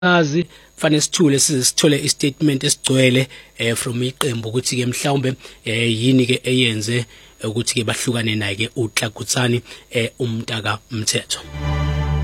azi kufanele sithule sithole istatement esigcwele from iqembu ukuthi ke mhlawumbe yini ke eyenze ukuthi ke bahlukane naye ke uTlakutsani uMtaka Mthetho.